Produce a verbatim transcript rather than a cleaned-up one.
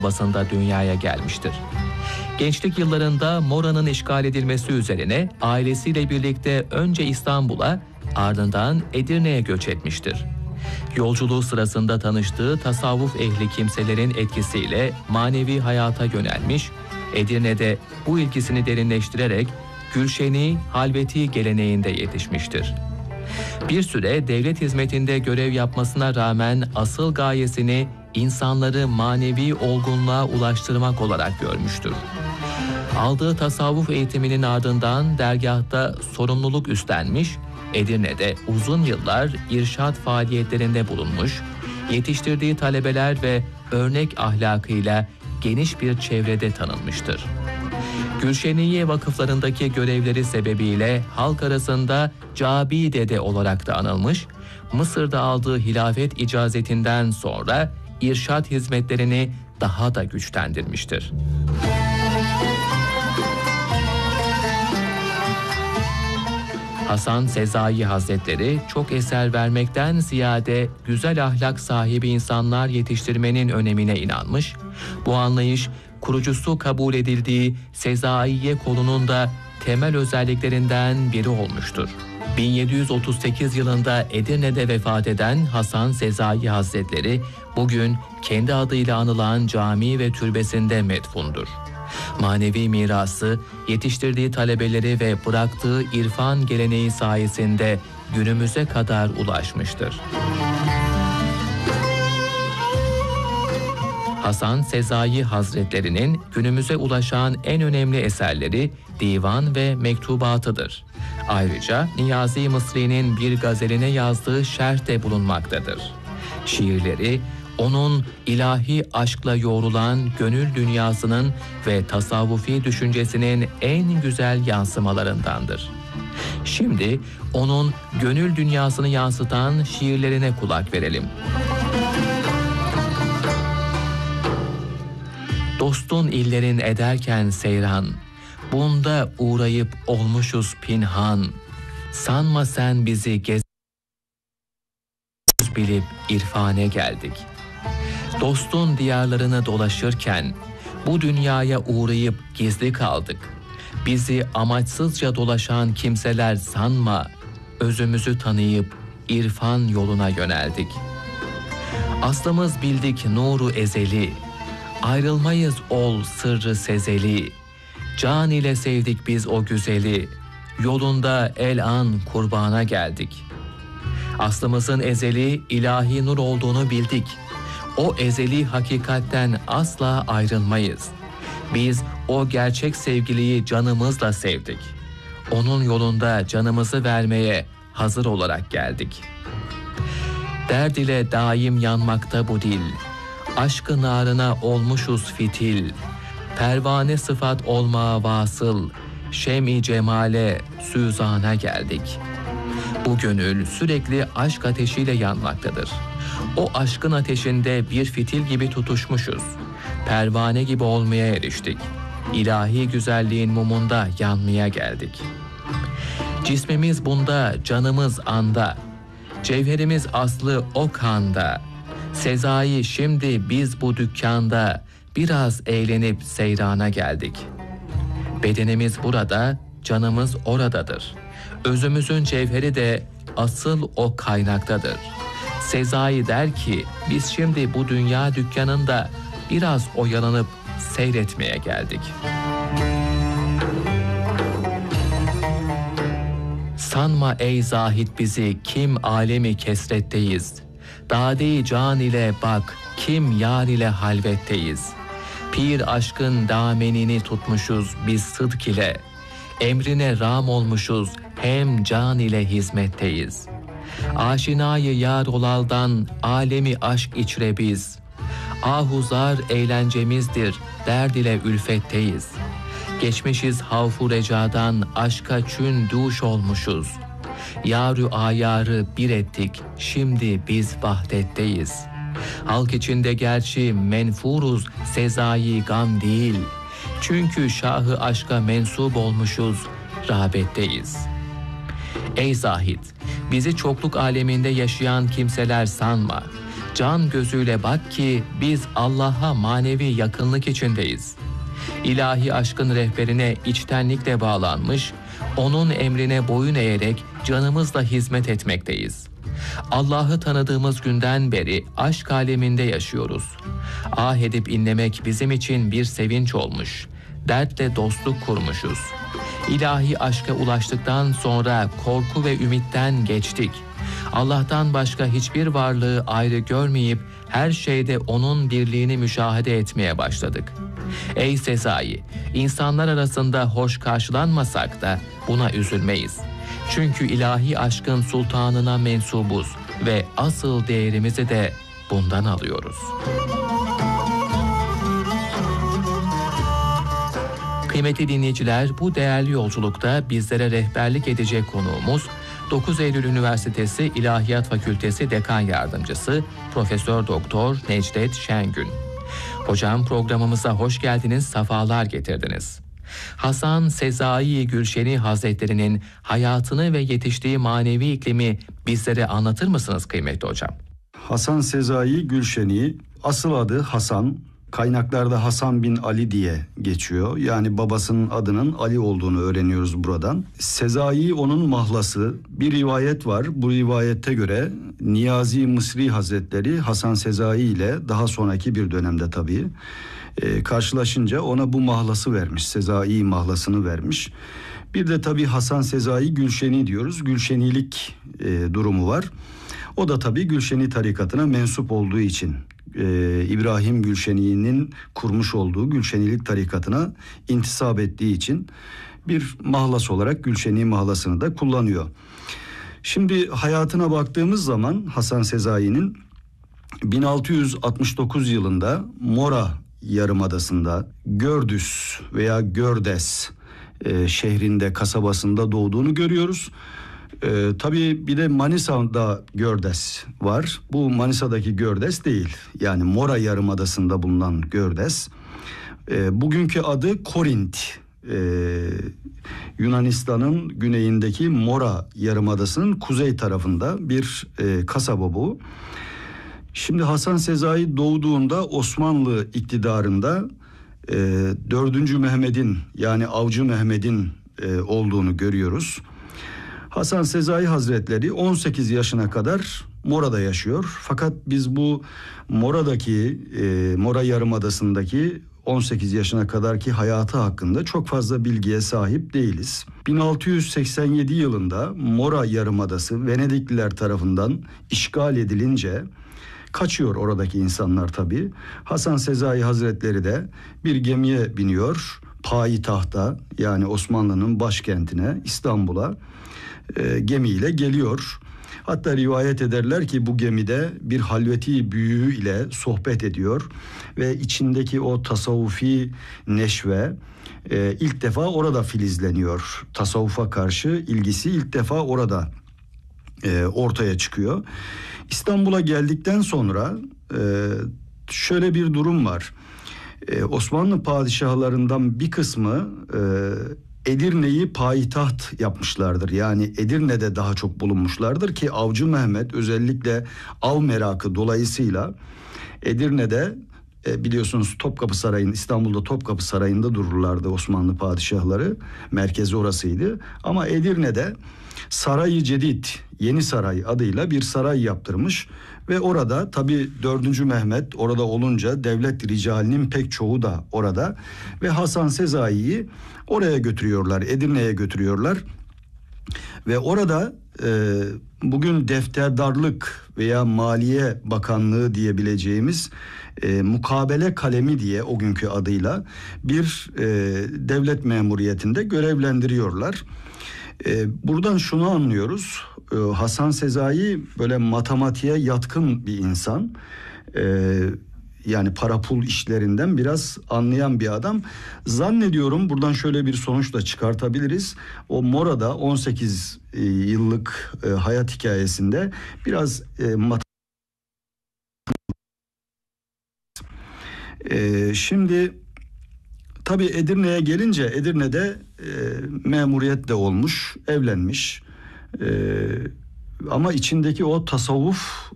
basında dünyaya gelmiştir. Gençlik yıllarında Mora'nın işgal edilmesi üzerine ailesiyle birlikte önce İstanbul'a, ardından Edirne'ye göç etmiştir. Yolculuğu sırasında tanıştığı tasavvuf ehli kimselerin etkisiyle manevi hayata yönelmiş, Edirne'de bu ilgisini derinleştirerek Gülşeni Halveti geleneğinde yetişmiştir. Bir süre devlet hizmetinde görev yapmasına rağmen asıl gayesini insanları manevi olgunluğa ulaştırmak olarak görmüştür. Aldığı tasavvuf eğitiminin ardından dergâhta sorumluluk üstlenmiş, Edirne'de uzun yıllar irşad faaliyetlerinde bulunmuş, yetiştirdiği talebeler ve örnek ahlakıyla geniş bir çevrede tanınmıştır. Gülşeniye vakıflarındaki görevleri sebebiyle halk arasında Cabi Dede olarak da anılmış, Mısır'da aldığı hilafet icazetinden sonra irşad hizmetlerini daha da güçlendirmiştir. Hasan Sezai Hazretleri çok eser vermekten ziyade güzel ahlak sahibi insanlar yetiştirmenin önemine inanmış, bu anlayış kurucusu kabul edildiği Sezaiye kolunun da temel özelliklerinden biri olmuştur. bin yedi yüz otuz sekiz yılında Edirne'de vefat eden Hasan Sezai Hazretleri bugün kendi adıyla anılan cami ve türbesinde medfundur. Manevi mirası, yetiştirdiği talebeleri ve bıraktığı irfan geleneği sayesinde günümüze kadar ulaşmıştır. Hasan Sezai Hazretleri'nin günümüze ulaşan en önemli eserleri divan ve mektubatıdır. Ayrıca Niyazi Mısri'nin bir gazeline yazdığı şerh de bulunmaktadır. Şiirleri, onun ilahi aşkla yoğrulan gönül dünyasının ve tasavvufi düşüncesinin en güzel yansımalarındandır. Şimdi onun gönül dünyasını yansıtan şiirlerine kulak verelim. Dostun illerin ederken seyran, bunda uğrayıp olmuşuz pinhan. Sanma sen bizi gez bilip irfane geldik. Dostun diyarlarını dolaşırken bu dünyaya uğrayıp gizli kaldık. Bizi amaçsızca dolaşan kimseler sanma, özümüzü tanıyıp irfan yoluna yöneldik. Aslımız bildik nuru ezeli, ayrılmayız ol sırrı sezeli. Can ile sevdik biz o güzeli, yolunda el an kurbana geldik. Aslımızın ezeli ilahi nur olduğunu bildik. O ezeli hakikatten asla ayrılmayız. Biz o gerçek sevgiliyi canımızla sevdik. Onun yolunda canımızı vermeye hazır olarak geldik. Derd ile daim yanmakta bu dil. Aşkı narına olmuşuz fitil. Pervane sıfat olmaya vasıl. Şem-i cemale süzana geldik. Bu gönül sürekli aşk ateşiyle yanmaktadır. O aşkın ateşinde bir fitil gibi tutuşmuşuz. Pervane gibi olmaya eriştik. İlahi güzelliğin mumunda yanmaya geldik. Cismimiz bunda, canımız anda. Cevherimiz aslı o kanda. Sezai şimdi biz bu dükkanda biraz eğlenip seyrana geldik. Bedenimiz burada, canımız oradadır. Özümüzün cevheri de asıl o kaynaktadır. Sezai der ki biz şimdi bu dünya dükkanında biraz oyalanıp seyretmeye geldik. Sanma ey zahit bizi kim alemi kesretteyiz. Dade-i can ile bak kim yar ile halvetteyiz. Pir aşkın damenini tutmuşuz biz sıdk ile. Emrine ram olmuşuz hem can ile hizmetteyiz. Aşinayı yar olaldan alemi aşk içre biz. Ahuzar eğlencemizdir, derd ile ülfetteyiz. Geçmişiz havfu recadan aşka çün duş olmuşuz. Yarü ayarı bir ettik, şimdi biz vahdetteyiz. Halk içinde gerçi menfuruz, sezai gam değil. Çünkü şahı aşka mensup olmuşuz, rağbetteyiz. Ey zahid, bizi çokluk aleminde yaşayan kimseler sanma. Can gözüyle bak ki biz Allah'a manevi yakınlık içindeyiz. İlahi aşkın rehberine içtenlikle bağlanmış, onun emrine boyun eğerek canımızla hizmet etmekteyiz. Allah'ı tanıdığımız günden beri aşk aleminde yaşıyoruz. Ah edip inlemek bizim için bir sevinç olmuş. Dertle dostluk kurmuşuz. İlahi aşka ulaştıktan sonra korku ve ümitten geçtik. Allah'tan başka hiçbir varlığı ayrı görmeyip her şeyde onun birliğini müşahede etmeye başladık. Ey Sezai, insanlar arasında hoş karşılanmasak da buna üzülmeyiz. Çünkü ilahi aşkın sultanına mensubuz ve asıl değerimizi de bundan alıyoruz. Kıymetli dinleyiciler, bu değerli yolculukta bizlere rehberlik edecek konuğumuz dokuz Eylül Üniversitesi İlahiyat Fakültesi Dekan Yardımcısı Profesör Doktor Necdet Şengün. Hocam, programımıza hoş geldiniz, sefalar getirdiniz. Hasan Sezai Gülşeni Hazretleri'nin hayatını ve yetiştiği manevi iklimi bizlere anlatır mısınız kıymetli hocam? Hasan Sezai Gülşeni, asıl adı Hasan. Kaynaklarda Hasan bin Ali diye geçiyor. Yani babasının adının Ali olduğunu öğreniyoruz buradan. Sezai onun mahlası. Bir rivayet var. Bu rivayette göre Niyazi Mısri Hazretleri Hasan Sezai ile daha sonraki bir dönemde tabii e, karşılaşınca ona bu mahlası vermiş. Sezai mahlasını vermiş. Bir de tabii Hasan Sezai Gülşeni diyoruz. Gülşenilik e, durumu var. O da tabii Gülşeni tarikatına mensup olduğu için Ee, İbrahim Gülşeni'nin kurmuş olduğu Gülşenilik tarikatına intisap ettiği için bir mahlas olarak Gülşeni mahlasını da kullanıyor. Şimdi hayatına baktığımız zaman Hasan Sezai'nin bin altı yüz altmış dokuz yılında Mora Yarımadası'nda Gördüs veya Gördes e, şehrinde, kasabasında doğduğunu görüyoruz. Ee, tabii bir de Manisa'da Gördes var. Bu Manisa'daki Gördes değil. Yani Mora Yarımadası'nda bulunan Gördes. Ee, bugünkü adı Korint. Ee, Yunanistan'ın güneyindeki Mora Yarımadası'nın kuzey tarafında bir e, kasaba bu. Şimdi Hasan Sezai doğduğunda Osmanlı iktidarında e, dördüncü Mehmet'in, yani Avcı Mehmet'in e, olduğunu görüyoruz. Hasan Sezai Hazretleri on sekiz yaşına kadar Mora'da yaşıyor. Fakat biz bu Mora'daki, e, Mora Yarımadası'ndaki on sekiz yaşına kadarki hayatı hakkında çok fazla bilgiye sahip değiliz. bin altı yüz seksen yedi yılında Mora Yarımadası Venedikliler tarafından işgal edilince kaçıyor oradaki insanlar tabii. Hasan Sezai Hazretleri de bir gemiye biniyor. Payitahta, yani Osmanlı'nın başkentine, İstanbul'a E, gemiyle geliyor. Hatta rivayet ederler ki bu gemide bir halveti büyüğü ile sohbet ediyor ve içindeki o tasavvufi neşve e, ilk defa orada filizleniyor. Tasavvufa karşı ilgisi ilk defa orada e, ortaya çıkıyor. İstanbul'a geldikten sonra e, şöyle bir durum var. E, Osmanlı padişahlarından bir kısmı e, Edirne'yi payitaht yapmışlardır. Yani Edirne'de daha çok bulunmuşlardır ki Avcı Mehmet özellikle av merakı dolayısıyla Edirne'de e, biliyorsunuz Topkapı Sarayı'nın, İstanbul'da Topkapı Sarayı'nda dururlardı Osmanlı padişahları. Merkezi orasıydı. Ama Edirne'de Saray-ı Cedid, Yeni Saray adıyla bir saray yaptırmış ve orada tabii dördüncü Mehmet orada olunca devlet ricalinin pek çoğu da orada ve Hasan Sezai'yi oraya götürüyorlar, Edirne'ye götürüyorlar ve orada e, bugün defterdarlık veya Maliye Bakanlığı diyebileceğimiz e, mukabele kalemi diye o günkü adıyla bir e, devlet memuriyetinde görevlendiriyorlar. E, buradan şunu anlıyoruz, e, Hasan Sezai böyle matematiğe yatkın bir insan. E, Yani para pul işlerinden biraz anlayan bir adam. Zannediyorum buradan şöyle bir sonuç da çıkartabiliriz. O Mora'da on sekiz e, yıllık e, hayat hikayesinde biraz e, mat- e, şimdi tabii Edirne'ye gelince Edirne'de e, memuriyet de olmuş, evlenmiş. E, ama içindeki o tasavvuf